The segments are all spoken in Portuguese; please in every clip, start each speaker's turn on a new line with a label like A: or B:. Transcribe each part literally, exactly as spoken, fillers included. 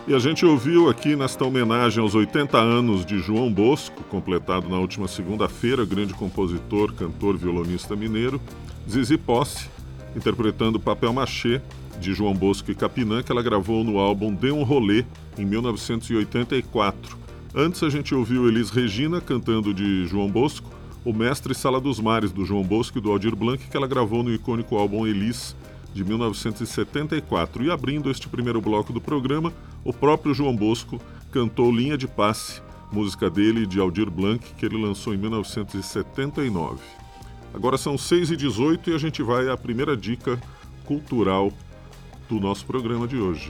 A: E a gente ouviu aqui nesta homenagem aos oitenta anos de João Bosco, completado na última segunda-feira, grande compositor, cantor, violonista mineiro, Zizi Posse, interpretando Papel Machê, de João Bosco e Capinã, que ela gravou no álbum Dê um Rolê, em mil novecentos e oitenta e quatro. Antes a gente ouviu Elis Regina cantando de João Bosco, O Mestre Sala dos Mares, do João Bosco e do Aldir Blanc, que ela gravou no icônico álbum Elis, de mil novecentos e setenta e quatro. E abrindo este primeiro bloco do programa, o próprio João Bosco cantou Linha de Passe, música dele de Aldir Blanc, que ele lançou em mil novecentos e setenta e nove. Agora são seis e dezoito e a gente vai à primeira dica cultural do nosso programa de hoje.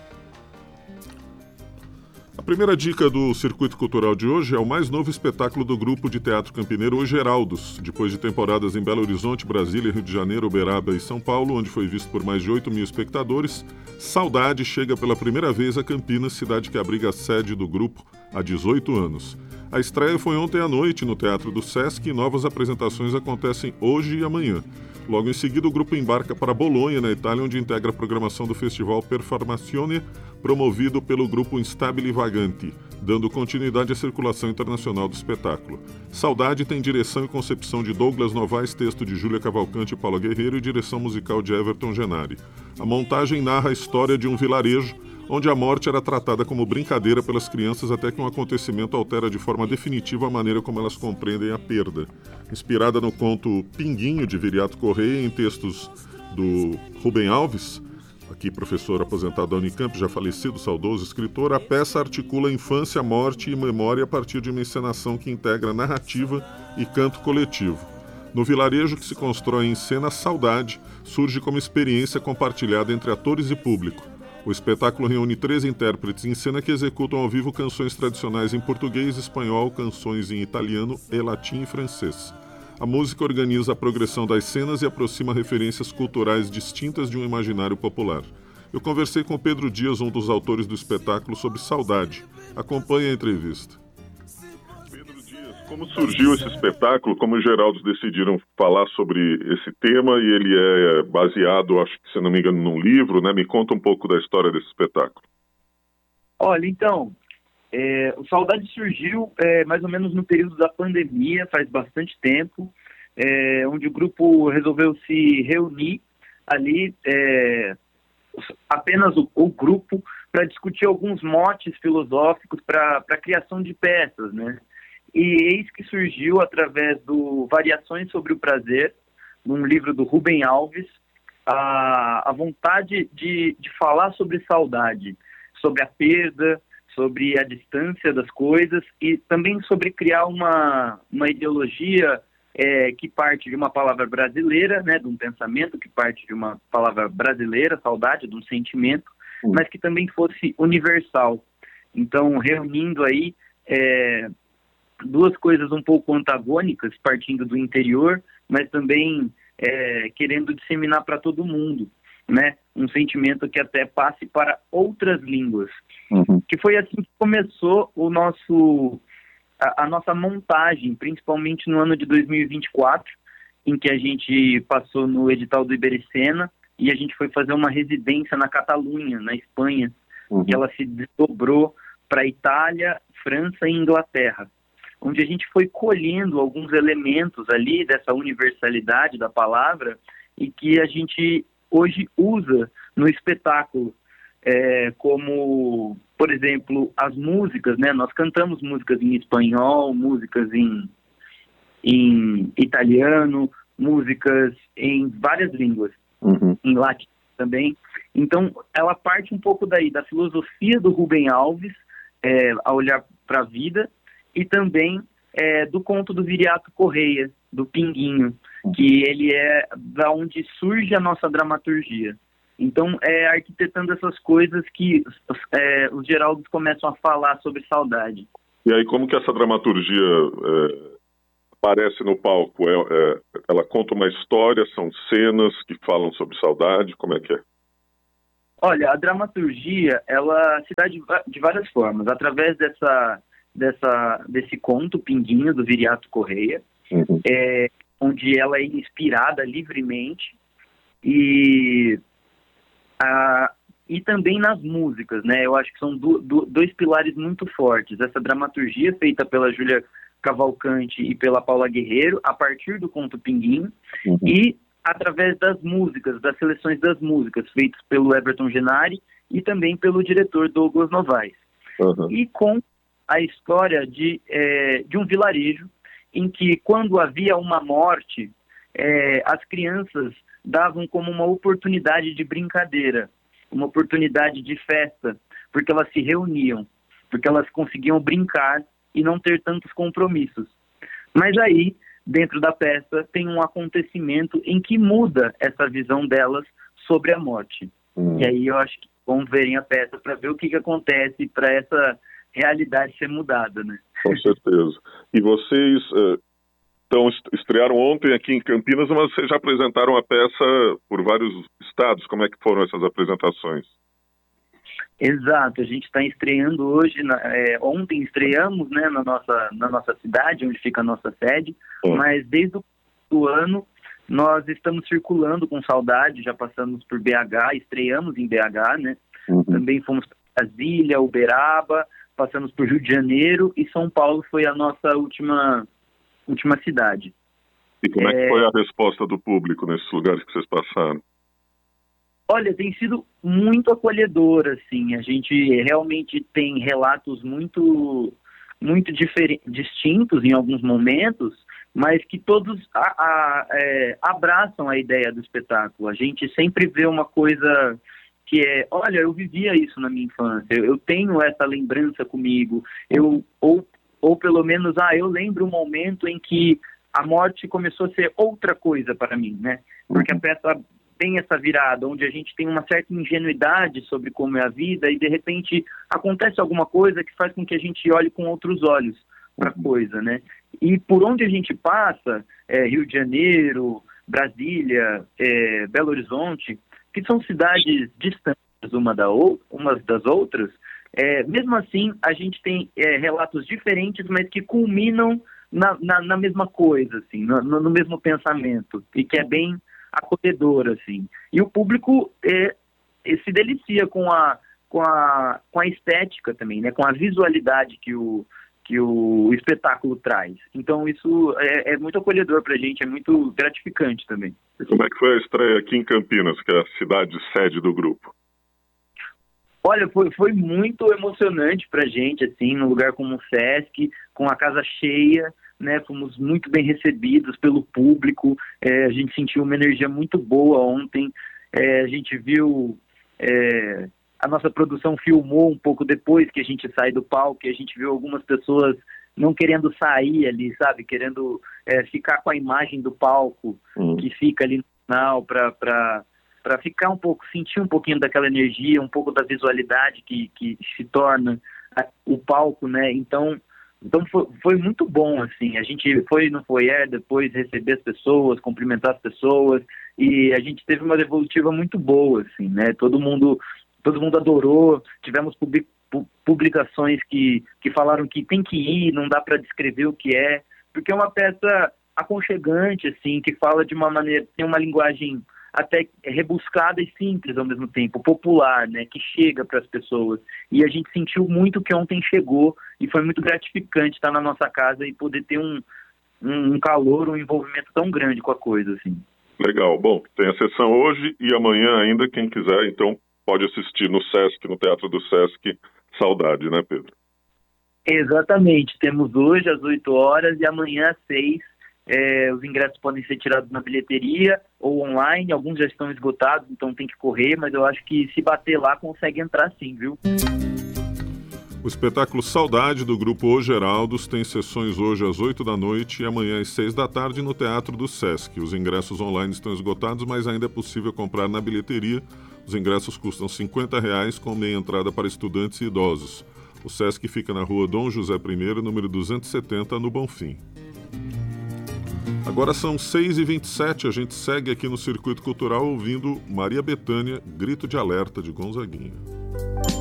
A: A primeira dica do Circuito Cultural de hoje é o mais novo espetáculo do grupo de teatro campineiro Os Geraldos. Depois de temporadas em Belo Horizonte, Brasília, Rio de Janeiro, Uberaba e São Paulo, onde foi visto por mais de oito mil espectadores, Saudade chega pela primeira vez a Campinas, cidade que abriga a sede do grupo há dezoito anos. A estreia foi ontem à noite no Teatro do Sesc e novas apresentações acontecem hoje e amanhã. Logo em seguida, o grupo embarca para Bolonha, na Itália, onde integra a programação do festival Performazione, promovido pelo grupo Instabile Vaganti, dando continuidade à circulação internacional do espetáculo. Saudade tem direção e concepção de Douglas Novaes, texto de Júlia Cavalcante e Paula Guerreiro e direção musical de Everton Genari. A montagem narra a história de um vilarejo onde a morte era tratada como brincadeira pelas crianças até que um acontecimento altera de forma definitiva a maneira como elas compreendem a perda. Inspirada no conto Pinguinho, de Viriato Correia, em textos do Rubem Alves, aqui professor aposentado da Unicamp, já falecido, saudoso escritor, a peça articula infância, morte e memória a partir de uma encenação que integra narrativa e canto coletivo. No vilarejo que se constrói em cena, Saudade surge como experiência compartilhada entre atores e público. O espetáculo reúne três intérpretes em cena que executam ao vivo canções tradicionais em português, espanhol, canções em italiano, e latim e francês. A música organiza a progressão das cenas e aproxima referências culturais distintas de um imaginário popular. Eu conversei com Pedro Dias, um dos autores do espetáculo, sobre Saudade. Acompanhe a entrevista. Como surgiu esse espetáculo? Como os Geraldos decidiram falar sobre esse tema? E ele é baseado, acho que se não me engano, num livro, né? Me conta um pouco da história desse espetáculo.
B: Olha, então, é, o Saudade surgiu é, mais ou menos no período da pandemia, faz bastante tempo, é, onde o grupo resolveu se reunir ali, é, apenas o, o grupo, para discutir alguns motes filosóficos para a criação de peças, né? E eis que surgiu, através do Variações sobre o Prazer, num livro do Rubem Alves, a, a vontade de, de falar sobre saudade, sobre a perda, sobre a distância das coisas e também sobre criar uma, uma ideologia é, que parte de uma palavra brasileira, né, de um pensamento que parte de uma palavra brasileira, saudade, de um sentimento, mas que também fosse universal. Então, reunindo aí É, duas coisas um pouco antagônicas, partindo do interior, mas também é, querendo disseminar para todo mundo, né? Um sentimento que até passe para outras línguas. Uhum. Que foi assim que começou o nosso, a, a nossa montagem, principalmente no ano de dois mil e vinte e quatro, em que a gente passou no edital do Ibericena e a gente foi fazer uma residência na Catalunha, na Espanha, uhum. que ela se desdobrou para Itália, França e Inglaterra, onde a gente foi colhendo alguns elementos ali dessa universalidade da palavra e que a gente hoje usa no espetáculo, é, como, por exemplo, as músicas, né? Nós cantamos músicas em espanhol, músicas em, em italiano, músicas em várias línguas, uhum. em latim também. Então, ela parte um pouco daí, da filosofia do Rubem Alves, é, a olhar para a vida, e também é, do conto do Viriato Correia, do Pinguinho, que ele é da onde surge a nossa dramaturgia. Então, é arquitetando essas coisas que é, os Geraldos começam a falar sobre saudade.
A: E aí, como que essa dramaturgia é, aparece no palco? É, é, ela conta uma história, são cenas que falam sobre saudade, como é que é?
B: Olha, a dramaturgia, ela se dá de, de várias formas, através dessa... Dessa, desse conto, Pinguinho, do Viriato Correia, uhum. é, onde ela é inspirada livremente e, a, e também nas músicas, né? Eu acho que são do, do, dois pilares muito fortes. Essa dramaturgia feita pela Júlia Cavalcante e pela Paula Guerreiro, a partir do conto Pinguim, uhum. e através das músicas, das seleções das músicas, feitas pelo Everton Genari e também pelo diretor Douglas Novaes. Uhum. E com a história de, é, de um vilarejo em que, quando havia uma morte, é, as crianças davam como uma oportunidade de brincadeira, uma oportunidade de festa, porque elas se reuniam, porque elas conseguiam brincar e não ter tantos compromissos. Mas aí, dentro da peça, tem um acontecimento em que muda essa visão delas sobre a morte. Hum. E aí eu acho que vão verem a peça para ver o que, que acontece para essa realidade ser mudada, né?
A: Com certeza. E vocês uh, então, estrearam ontem aqui em Campinas, mas vocês já apresentaram a peça por vários estados. Como é que foram essas apresentações?
B: Exato, a gente está estreando hoje, na, é, ontem estreamos, né, na, nossa, na nossa cidade, onde fica a nossa sede, hum. mas desde o do ano nós estamos circulando com Saudade, já passamos por B H, estreamos em B H, né, uhum. também fomos para Brasília, Uberaba, passamos por Rio de Janeiro e São Paulo foi a nossa última, última cidade.
A: E como é, é que foi a resposta do público nesses lugares que vocês passaram?
B: Olha, tem sido muito acolhedora, assim. A gente realmente tem relatos muito, muito diferentes, distintos em alguns momentos, mas que todos a, a, é, abraçam a ideia do espetáculo. A gente sempre vê uma coisa que é, olha, eu vivia isso na minha infância, eu, eu tenho essa lembrança comigo, eu, ou, ou pelo menos, ah, eu lembro um momento em que a morte começou a ser outra coisa para mim, né? Porque a peça tem essa virada, onde a gente tem uma certa ingenuidade sobre como é a vida e, de repente, acontece alguma coisa que faz com que a gente olhe com outros olhos para a coisa, né? E por onde a gente passa, é, Rio de Janeiro, Brasília, é, Belo Horizonte, que são cidades distantes uma da ou, umas das outras, é, mesmo assim, a gente tem é, relatos diferentes, mas que culminam na, na, na mesma coisa, assim, no, no mesmo pensamento, e que é bem acolhedor, assim. E o público é, é, se delicia com a, com, a, com a estética também, né? Com a visualidade que o, que o espetáculo traz. Então isso é, é muito acolhedor pra gente, é muito gratificante também.
A: E como é que foi a estreia aqui em Campinas, que é a cidade sede do grupo?
B: Olha, foi, foi muito emocionante pra gente, assim, num lugar como o Sesc, com a casa cheia, né, fomos muito bem recebidos pelo público, é, a gente sentiu uma energia muito boa ontem, é, a gente viu, é, a nossa produção filmou um pouco depois que a gente sai do palco, e a gente viu algumas pessoas não querendo sair ali, sabe, querendo é, ficar com a imagem do palco, uhum. que fica ali no final, para para ficar um pouco, sentir um pouquinho daquela energia, um pouco da visualidade que, que se torna a, o palco, né, então... Então foi, foi muito bom, assim, a gente foi no foyer depois receber as pessoas, cumprimentar as pessoas, e a gente teve uma devolutiva muito boa, assim, né, todo mundo, todo mundo adorou, tivemos public, publicações que, que falaram que tem que ir, não dá para descrever o que é, porque é uma peça aconchegante, assim, que fala de uma maneira, tem uma linguagem até rebuscada e simples ao mesmo tempo, popular, né, que chega para as pessoas. E a gente sentiu muito que ontem chegou e foi muito gratificante estar na nossa casa e poder ter um, um calor, um envolvimento tão grande com a coisa, assim.
A: Legal. Bom, tem a sessão hoje e amanhã ainda, quem quiser, então pode assistir no Sesc, no Teatro do Sesc, Saudade, né, Pedro?
B: Exatamente. Temos hoje às oito horas e amanhã às seis. É, os ingressos podem ser tirados na bilheteria ou online, alguns já estão esgotados, então tem que correr, mas eu acho que se bater lá consegue entrar sim, viu?
A: O espetáculo Saudade, do grupo O Geraldos, tem sessões hoje às oito da noite e amanhã às seis da tarde no Teatro do Sesc. Os ingressos online estão esgotados, mas ainda é possível comprar na bilheteria. Os ingressos custam cinquenta reais, com meia entrada para estudantes e idosos. O Sesc fica na rua Dom José I, número duzentos e setenta, no Bonfim. Agora são seis e vinte e sete, a gente segue aqui no Circuito Cultural ouvindo Maria Bethânia, Grito de Alerta, de Gonzaguinha.